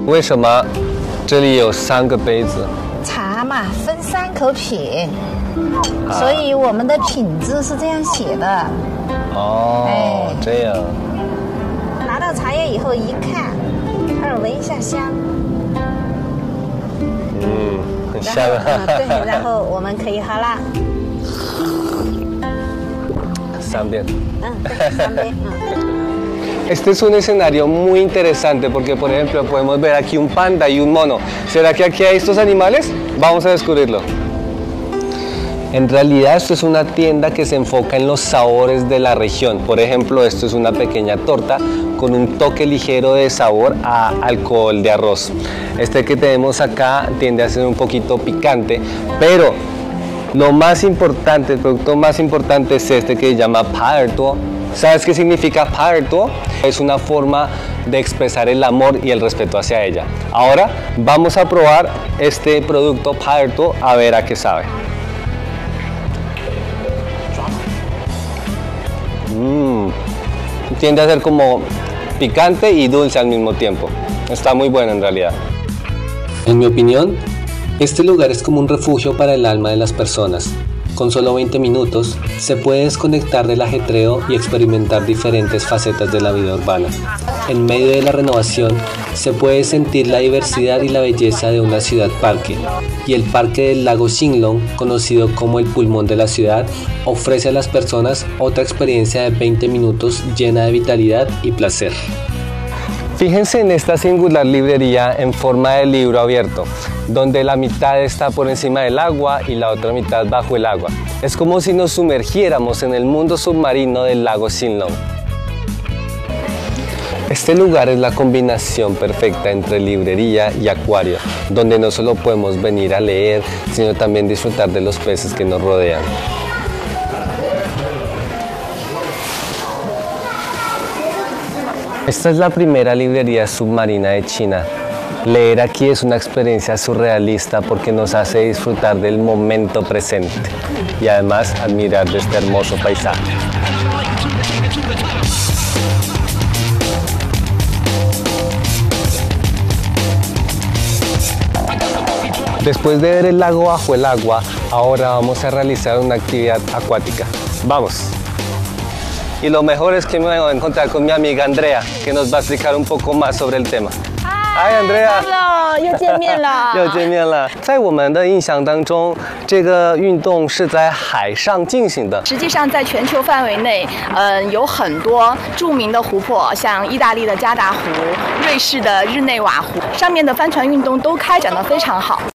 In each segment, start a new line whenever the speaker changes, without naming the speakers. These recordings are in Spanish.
为什么这里有3个杯子？
茶嘛，分3口品，所以我们的品质是这样写的。
哦，这样。
拿到茶叶以后一看，耳闻一下香。
很香啊。
对，然后我们可以喝啦。
3边。
对，3边。
Este es un escenario muy interesante porque, por ejemplo, podemos ver aquí un panda y un mono. ¿Será que aquí hay estos animales? Vamos a descubrirlo. En realidad esto es una tienda que se enfoca en los sabores de la región. Por ejemplo, esto es una pequeña torta con un toque ligero de sabor a alcohol de arroz. Este que tenemos acá tiende a ser un poquito picante, pero lo más importante, el producto más importante es este que se llama paertuo. ¿Sabes qué significa paertuo? Es una forma de expresar el amor y el respeto hacia ella. Ahora vamos a probar este producto paertuo a ver a qué sabe. Tiende a ser como picante y dulce al mismo tiempo. Está muy bueno en realidad. En mi opinión, este lugar es como un refugio para el alma de las personas. Con solo 20 minutos se puede desconectar del ajetreo y experimentar diferentes facetas de la vida urbana. En medio de la renovación se puede sentir la diversidad y la belleza de una ciudad parque, y el parque del lago Shinlong, conocido como el pulmón de la ciudad, ofrece a las personas otra experiencia de 20 minutos llena de vitalidad y placer. Fíjense en esta singular librería en forma de libro abierto, donde la mitad está por encima del agua y la otra mitad bajo el agua. Es como si nos sumergiéramos en el mundo submarino del lago Shinlong. Este lugar es la combinación perfecta entre librería y acuario, donde no solo podemos venir a leer, sino también disfrutar de los peces que nos rodean. Esta es la primera librería submarina de China. Leer aquí es una experiencia surrealista porque nos hace disfrutar del momento presente y además admirar de este hermoso paisaje. Después de ver el lago bajo el agua, ahora vamos a realizar una actividad acuática. ¡Vamos! Y lo mejor es que me voy a encontrar con mi amiga Andrea, que nos va a explicar un poco más sobre el tema. Hi, Andrea.
Hello， 又见面了。
又见面了。在我们的印象当中，这个运动是在海上进行的。
实际上，在全球范围内，有很多著名的湖泊，像意大利的加达湖、瑞士的日内瓦湖，上面的帆船运动都开展得非常好。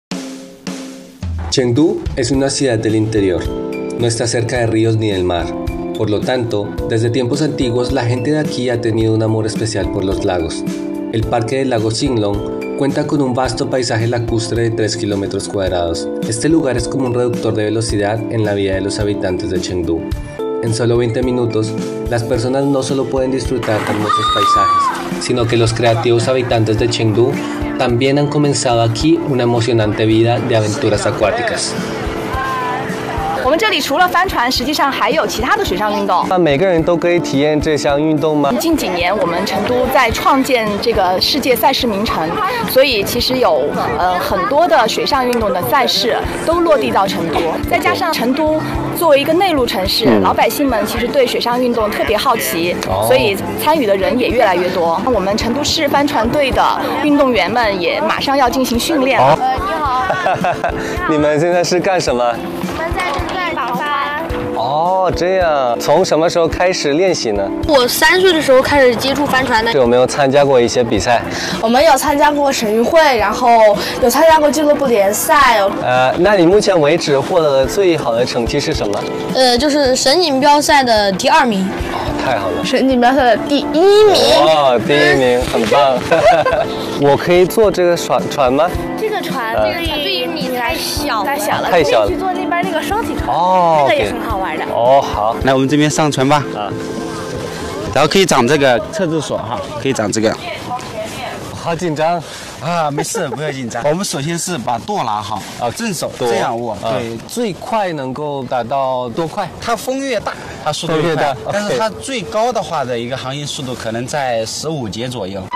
Chengdu es una ciudad del interior. No está cerca de ríos ni del mar. Por lo tanto, desde tiempos antiguos la gente de aquí ha tenido un amor especial por los lagos. El parque del lago Shinlong cuenta con un vasto paisaje lacustre de 3 kilómetros cuadrados. Este lugar es como un reductor de velocidad en la vida de los habitantes de Chengdu. En solo 20 minutos, las personas no solo pueden disfrutar de hermosos paisajes, sino que los creativos habitantes de Chengdu también han comenzado aquí una emocionante vida de aventuras acuáticas.
我们这里除了帆船，实际上还有其他的水上运动。
那每个人都可以体验这项运动吗？
近几年，我们成都在创建这个世界赛事名城，所以其实有很多的水上运动的赛事都落地到成都。再加上成都作为一个内陆城市，老百姓们其实对水上运动特别好奇，所以参与的人也越来越多。我们成都市帆船队的运动员们也马上要进行训练了。
你好。
你们现在是干什么？
我们在跑帆。
哦，这样，从什么时候开始练习呢？
我3岁的时候开始接触帆船的。
有没有参加过一些比赛？
我们有参加过省运会，然后有参加过俱乐部联赛。
那你目前为止获得的最好的成绩是什么？
就是省锦标赛的第2名。
哦，太好了！
省锦标赛的第1名。
哦，第1名，很棒。我可以坐这个船吗？
这个船，对于你太小了，
太小了。
可以去坐那边那个双体船，
哦，
那个也很好玩的。
哦，好，
来我们这边上船吧。啊，然后可以长这个侧置锁哈，可以长这个。
好紧张
啊，没事，不要紧张。我们首先是把舵拿好，正手这样握。对，
最快能够达到多快？
它风越大，它速度越大，但是它最高的话的一个航行速度可能在15节左右。